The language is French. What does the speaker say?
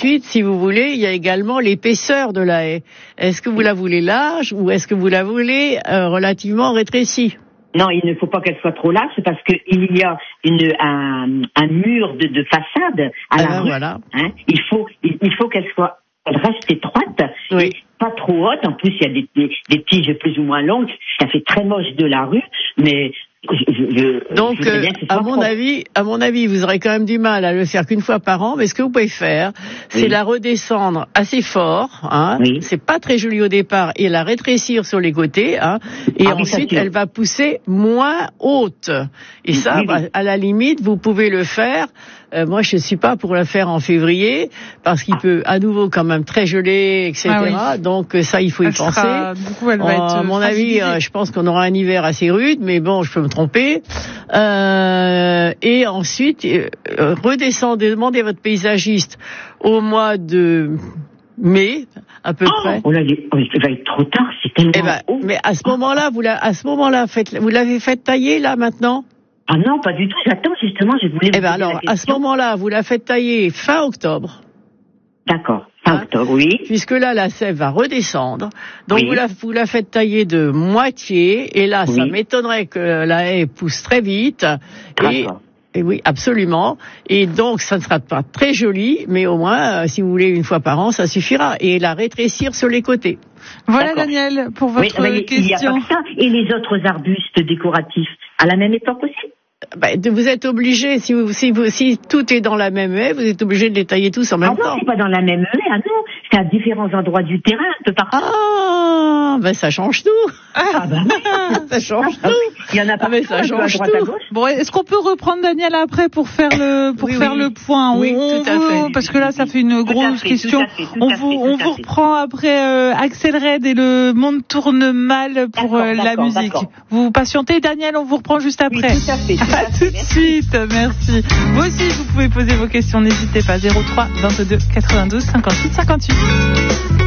ensuite, si vous voulez, il y a également l'épaisseur de la haie. Est-ce que vous la voulez large ou est-ce que vous la voulez relativement rétrécie? Non, il ne faut pas qu'elle soit trop large parce que il y a un mur de façade à la rue. Voilà. Hein, il faut qu'elle reste étroite, oui. Et pas trop haute. En plus, il y a des tiges plus ou moins longues. Ça fait très moche de la rue, mais donc, à mon avis, vous aurez quand même du mal à le faire qu'une fois par an. Mais ce que vous pouvez faire, c'est la redescendre assez fort. Hein. Oui. C'est pas très joli au départ, et la rétrécir sur les côtés. Hein. Et ensuite, elle va pousser moins haute. Et ça, à la limite, vous pouvez le faire. Moi, je suis pas pour la faire en février parce qu'il peut à nouveau quand même très geler, etc. Ah oui. Donc ça, il faut y penser. Du coup, elle va être à mon avis, je pense qu'on aura un hiver assez rude, mais bon, je peux me tromper. Et ensuite, redescendez, demandez à votre paysagiste au mois de mai, à peu près. Oh là, ça va être trop tard, c'est tellement haut. Mais à ce moment-là, vous l'avez fait tailler là maintenant? Ah non, pas du tout. J'attends justement, je voulais vous alors, à ce moment-là, vous la faites tailler fin octobre. D'accord, fin octobre, oui. Puisque là, la sève va redescendre. Donc, vous la faites tailler de moitié. Et là, ça m'étonnerait que la haie pousse très vite. Et oui, absolument. Et donc, ça ne sera pas très joli, mais au moins, si vous voulez une fois par an, ça suffira. Et la rétrécir sur les côtés. Voilà, Daniel, pour votre question. Il y a pas que ça. Et les autres arbustes décoratifs, à la même époque aussi? Vous êtes obligé, si tout est dans la même haie, vous êtes obligé de les tailler tous en même temps. Non, c'est pas dans la même haie, non. C'est à différents endroits du terrain, un peu partout. Ça change tout. Ça change tout. Il y en a pas, ça change tout. Bon, est-ce qu'on peut reprendre Daniel après pour faire le point? Oui, tout à fait. Parce que là, ça fait une grosse question. On vous reprend après Axel Red et le monde tourne mal pour la musique. Vous patientez, Daniel, on vous reprend juste après. Oui, tout à fait. À tout de suite, merci. Vous aussi, vous pouvez poser vos questions, n'hésitez pas. 03 22 92 58 58.